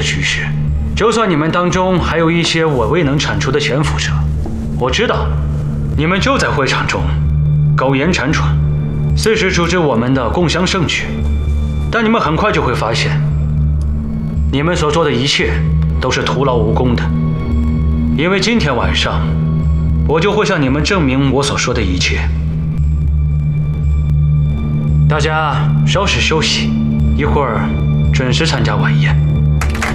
局势。就算你们当中还有一些我未能铲除的潜伏者，我知道你们就在会场中苟延残喘，随时阻止我们的共襄盛举。但你们很快就会发现，你们所做的一切都是徒劳无功的，因为今天晚上我就会向你们证明我所说的一切。大家稍事休息，一会儿准时参加晚宴。